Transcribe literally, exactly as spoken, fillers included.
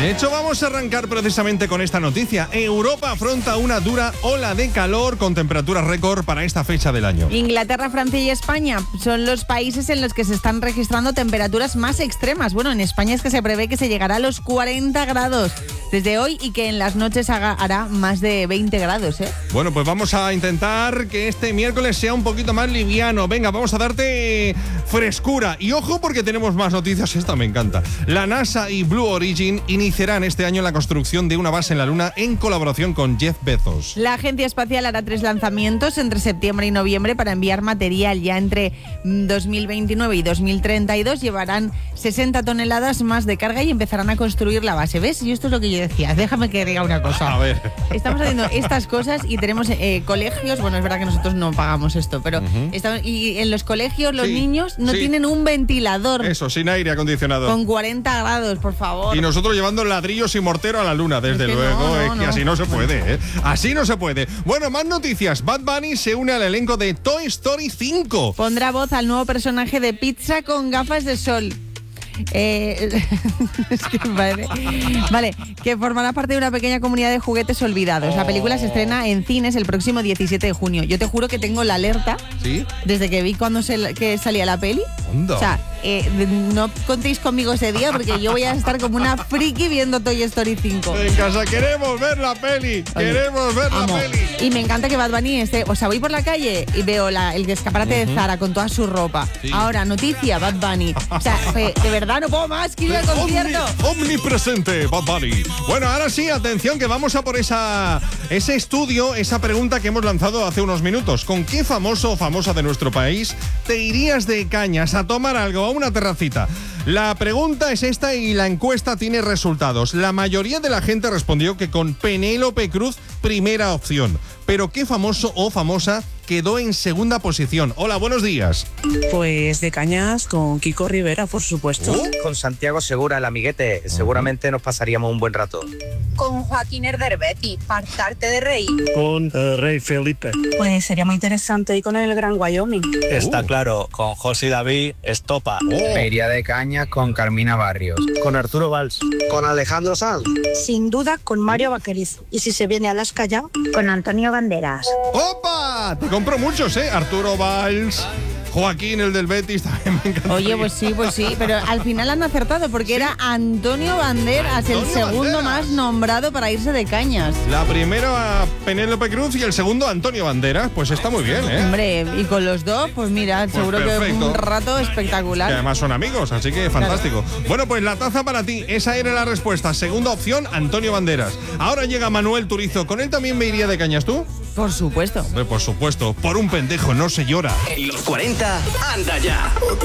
De hecho, vamos a arrancar precisamente con esta noticia. Europa afronta una dura ola de calor con temperaturas récord para esta fecha del año. Inglaterra, Francia y España son los países en los que se están registrando temperaturas más extremas. Bueno, en España es que se prevé que se llegará a los cuarenta grados desde hoy y que en las noches haga, hará más de veinte grados, ¿eh? Bueno, pues vamos a intentar que este miércoles sea un poquito más liviano. Venga, vamos a darte frescura. Y ojo porque tenemos más noticias, esta me encanta. La NASA y Blue Origin iniciarán este año la construcción de una base en la Luna en colaboración con Jeff Bezos. La Agencia Espacial hará tres lanzamientos entre septiembre y noviembre para enviar material. Ya entre dos mil veintinueve y dos mil treinta y dos llevarán sesenta toneladas más de carga y empezarán a construir la base. ¿Ves? Y esto es lo que yo decía. Déjame que diga una cosa. A ver. Estamos haciendo estas cosas y tenemos eh, colegios. Bueno, es verdad que nosotros no pagamos esto, pero uh-huh. estamos, y en los colegios los sí, niños no sí. tienen un ventilador. Eso, sin aire acondicionado. Con cuarenta grados, por favor. Y nosotros llevando ladrillos y mortero a la Luna, desde es que luego. No, no, es que no. así no se puede, ¿eh? Así no se puede. Bueno, más noticias. Bad Bunny se une al elenco de Toy Story cinco. Pondrá voz al nuevo personaje de Pizza con gafas de sol. Eh, es que vale. vale, que formará parte de una pequeña comunidad de juguetes olvidados. La película se estrena en cines el próximo diecisiete de junio. Yo te juro que tengo la alerta. ¿Sí? Desde que vi cuando se, que salía la peli. ¿Onda? O sea, eh, no contéis conmigo ese día porque yo voy a estar como una friki viendo Toy Story cinco. En casa queremos ver la peli. Oye, queremos ver amo. la peli. Y me encanta que Bad Bunny esté. O sea, voy por la calle y veo la, el escaparate uh-huh. de Zara con toda su ropa. Sí. Ahora, noticia, Bad Bunny. O sea, de, de verdad no puedo más, quiero ir al concierto. Omni, omnipresente, Bad Bunny. Bueno, ahora sí, atención, que vamos a por esa ese estudio, esa pregunta que hemos lanzado hace unos minutos. ¿Con qué famoso o famosa de nuestro país te irías de cañas a tomar algo, a una terracita? La pregunta es esta y la encuesta tiene resultados. La mayoría de la gente respondió que con Penélope Cruz, primera opción. Pero ¿qué famoso o famosa quedó en segunda posición? Hola, buenos días. Pues de cañas con Kiko Rivera, por supuesto. ¿Uh? Con Santiago Segura, el amiguete. Seguramente nos pasaríamos un buen rato. Con Joaquín Herderbetti, para hartarte de reír. Con uh, Rey Felipe. Pues sería muy interesante ir con el Gran Wyoming. Está uh. claro, con José David, Estopa. Oh. Me iría de cañas con Carmina Barrios. Con Arturo Valls. Con Alejandro Sanz. Sin duda con Mario Vaquerizo. Y si se viene a las Callao, con Antonio Banderas. ¡Opa! Te compro muchos, ¿eh? Arturo Valls, Joaquín, el del Betis, también me encanta. Oye, pues sí, pues sí, pero al final han acertado porque ¿sí? era Antonio Banderas, Antonio el segundo Banderas. más nombrado para irse de cañas. La primera Penélope Cruz y el segundo Antonio Banderas, pues está muy bien, ¿eh? Hombre, y con los dos, pues mira, pues seguro perfecto. que un rato espectacular. Y además son amigos, así que fantástico. Claro. Bueno, pues la taza para ti, esa era la respuesta. Segunda opción, Antonio Banderas. Ahora llega Manuel Turizo, ¿con él también me iría de cañas tú? Por supuesto. Hombre, por supuesto, por un pendejo no se llora. En los cuarenta, anda ya.